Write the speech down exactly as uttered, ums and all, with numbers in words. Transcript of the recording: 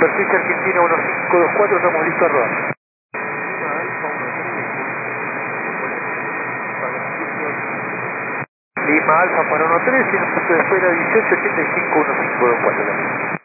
Superficie Argentina uno cinco dos cuatro, estamos listos a rodar. Lima Alfa para uno tres y un punto de espera dieciocho ochenta y cinco uno cinco dos cuatro.